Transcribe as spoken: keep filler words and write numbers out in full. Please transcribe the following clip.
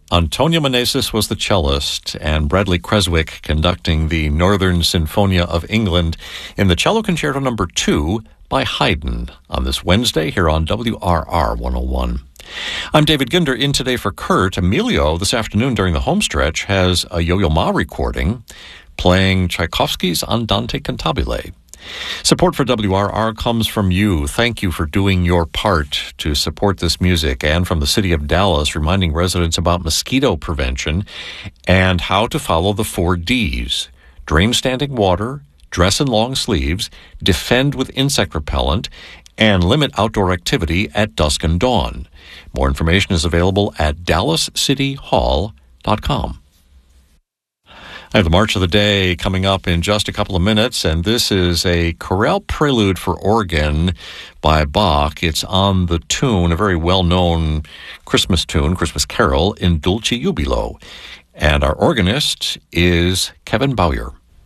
Antonio Meneses was the cellist, and Bradley Creswick conducting the Northern Sinfonia of England in the Cello Concerto Number two by Haydn on this Wednesday here on W R R one oh one. I'm David Ginder, in today for Kurt. Emilio, this afternoon during the homestretch, has a Yo-Yo Ma recording playing Tchaikovsky's Andante Cantabile. Support for W R R comes from you. Thank you for doing your part to support this music, and from the city of Dallas, reminding residents about mosquito prevention and how to follow the four Ds. Drain standing water, dress in long sleeves, defend with insect repellent, and limit outdoor activity at dusk and dawn. More information is available at dallas city hall dot com. I have the March of the Day coming up in just a couple of minutes, and this is a chorale prelude for organ by Bach. It's on the tune, a very well-known Christmas tune, Christmas carol, In Dulci Jubilo. And our organist is Kevin Bowyer.